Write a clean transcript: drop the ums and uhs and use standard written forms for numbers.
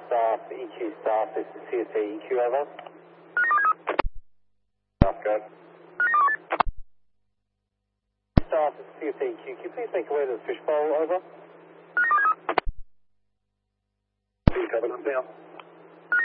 staff, EQ staff, this is CSA EQ, over. Staff, go. Staff, this is CSA EQ, can you please make away the fishbowl, over? Please, over, I'm down.